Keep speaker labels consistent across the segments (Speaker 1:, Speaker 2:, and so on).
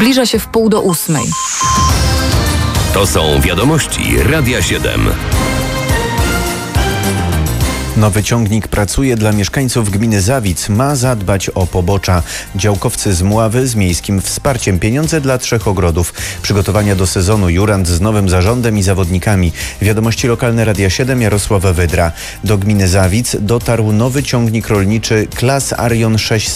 Speaker 1: Zbliża się 7:30.
Speaker 2: To są wiadomości Radia 7.
Speaker 3: Nowy ciągnik pracuje dla mieszkańców gminy Zawic. Ma zadbać o pobocza. Działkowcy z Mławy z miejskim wsparciem. Pieniądze dla 3 ogrodów. Przygotowania do sezonu. Jurand z nowym zarządem i zawodnikami. Wiadomości lokalne Radia 7, Jarosław Wydra. Do gminy Zawic dotarł nowy ciągnik rolniczy Klas Arion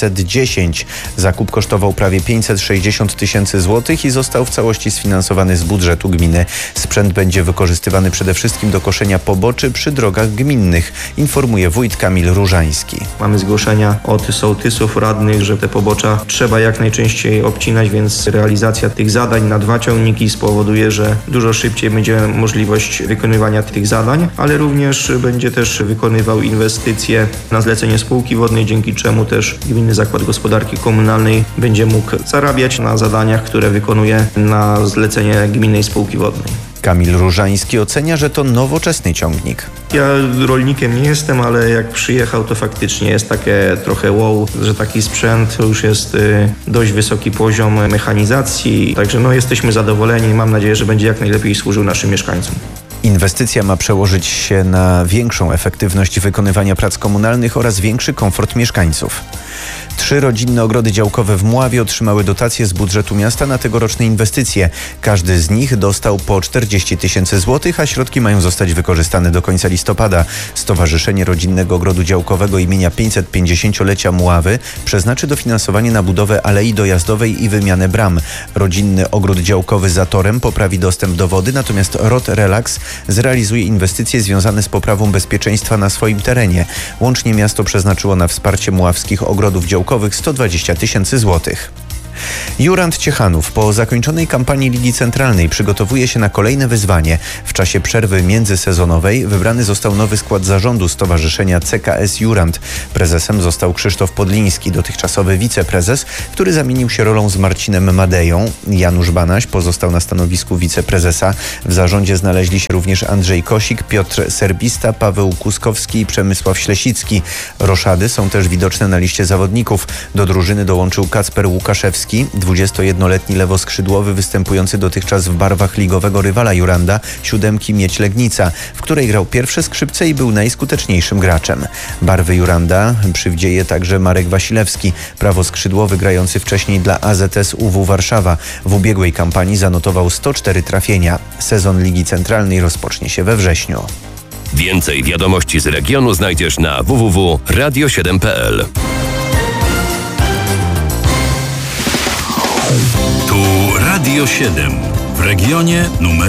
Speaker 3: 610. Zakup kosztował prawie 560 tysięcy złotych i został w całości sfinansowany z budżetu gminy. Sprzęt będzie wykorzystywany przede wszystkim do koszenia poboczy przy drogach gminnych. Informuje wójt Kamil Różański.
Speaker 4: Mamy zgłoszenia od sołtysów, radnych, że te pobocza trzeba jak najczęściej obcinać, więc realizacja tych zadań na 2 ciągniki spowoduje, że dużo szybciej będzie możliwość wykonywania tych zadań, ale również będzie też wykonywał inwestycje na zlecenie spółki wodnej, dzięki czemu też Gminny Zakład Gospodarki Komunalnej będzie mógł zarabiać na zadaniach, które wykonuje na zlecenie gminnej spółki wodnej.
Speaker 3: Kamil Różański ocenia, że to nowoczesny ciągnik.
Speaker 4: Ja rolnikiem nie jestem, ale jak przyjechał, to faktycznie jest takie trochę wow, że taki sprzęt to już jest dość wysoki poziom mechanizacji. Także jesteśmy zadowoleni i mam nadzieję, że będzie jak najlepiej służył naszym mieszkańcom.
Speaker 3: Inwestycja ma przełożyć się na większą efektywność wykonywania prac komunalnych oraz większy komfort mieszkańców. 3 rodzinne ogrody działkowe w Mławie otrzymały dotacje z budżetu miasta na tegoroczne inwestycje. Każdy z nich dostał po 40 tysięcy złotych, a środki mają zostać wykorzystane do końca listopada. Stowarzyszenie Rodzinnego Ogrodu Działkowego imienia 550-lecia Mławy przeznaczy dofinansowanie na budowę alei dojazdowej i wymianę bram. Rodzinny Ogród Działkowy za torem poprawi dostęp do wody, natomiast ROT Relax zrealizuje inwestycje związane z poprawą bezpieczeństwa na swoim terenie. Łącznie miasto przeznaczyło na wsparcie mławskich ogrodów działkowych 120 tysięcy złotych. Jurand Ciechanów po zakończonej kampanii Ligi Centralnej przygotowuje się na kolejne wyzwanie. W czasie przerwy międzysezonowej wybrany został nowy skład zarządu Stowarzyszenia CKS Jurand. Prezesem został Krzysztof Podliński, dotychczasowy wiceprezes, który zamienił się rolą z Marcinem Madeją. Janusz Banaś pozostał na stanowisku wiceprezesa. W zarządzie znaleźli się również Andrzej Kosik, Piotr Serbista, Paweł Kuskowski i Przemysław Ślesicki. Roszady są też widoczne na liście zawodników. Do drużyny dołączył Kacper Łukaszewski, 21-letni lewoskrzydłowy występujący dotychczas w barwach ligowego rywala Juranda, 7 Miedź Legnica, w której grał pierwsze skrzypce i był najskuteczniejszym graczem. Barwy Juranda przywdzieje także Marek Wasilewski, prawoskrzydłowy grający wcześniej dla AZS UW Warszawa. W ubiegłej kampanii zanotował 104 trafienia. Sezon Ligi Centralnej rozpocznie się we wrześniu.
Speaker 2: Więcej wiadomości z regionu znajdziesz na www.radio7.pl.
Speaker 5: Tu Radio 7 w regionie numer